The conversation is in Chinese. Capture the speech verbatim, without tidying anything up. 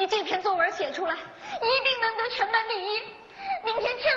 你这篇作文写出来，一定能得全班第一。明天千万。